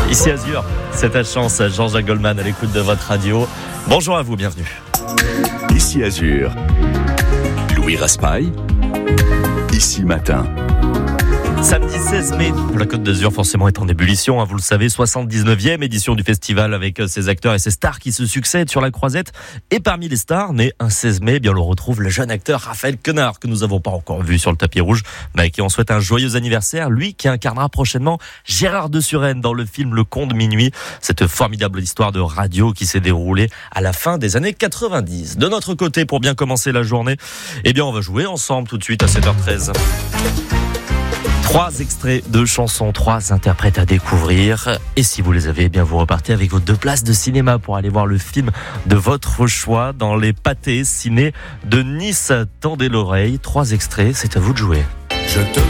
Ici Azur, c'est ta chance, Jean-Jacques Goldman à l'écoute de votre radio. Bonjour à vous, bienvenue. Ici Azur, Louis Raspail, ici Matin. Samedi 16 mai, la Côte d'Azur forcément est en ébullition, vous le savez, 79e édition du festival avec ses acteurs et ses stars qui se succèdent sur la croisette. Et parmi les stars, né un 16 mai, on retrouve le jeune acteur Raphaël Quenard que nous n'avons pas encore vu sur le tapis rouge, mais à qui on souhaite un joyeux anniversaire, lui qui incarnera prochainement Gérard de Suresnes dans le film Le Conte de minuit, cette formidable histoire de radio qui s'est déroulée à la fin des années 90. De notre côté, pour bien commencer la journée, on va jouer ensemble tout de suite à 7h13. 3 extraits de chansons, 3 interprètes à découvrir. Et si vous les avez, vous repartez avec vos 2 places de cinéma pour aller voir le film de votre choix dans les pâtés ciné de Nice. Tendez l'oreille, 3 extraits, c'est à vous de jouer.